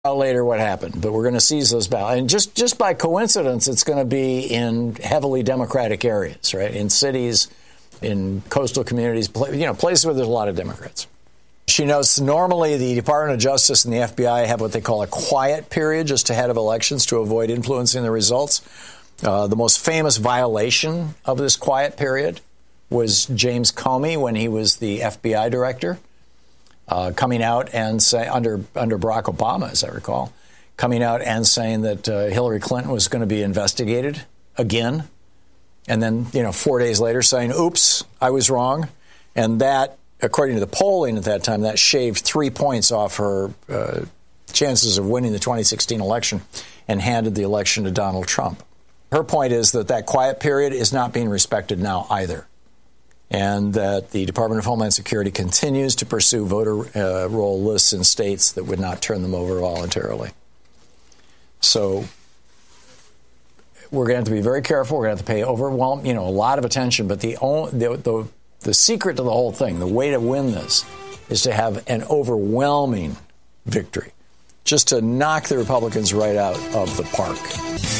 later what happened, but we're going to seize those ballots. And just by coincidence, it's going to be in heavily Democratic areas, right? In cities, in coastal communities, places where there's a lot of Democrats. She notes normally the Department of Justice and the FBI have what they call a quiet period just ahead of elections to avoid influencing the results. The most famous violation of this quiet period was James Comey when he was the FBI director. Coming out and say under Barack Obama, as I recall, coming out and saying that Hillary Clinton was going to be investigated again. And then, 4 days later saying, oops, I was wrong. And that, according to the polling at that time, that shaved 3 points off her chances of winning the 2016 election and handed the election to Donald Trump. Her point is that quiet period is not being respected now either, and that the Department of Homeland Security continues to pursue voter roll lists in states that would not turn them over voluntarily. So we're going to have to be very careful. We're going to have to pay a lot of attention. But the secret to the whole thing, the way to win this, is to have an overwhelming victory, just to knock the Republicans right out of the park.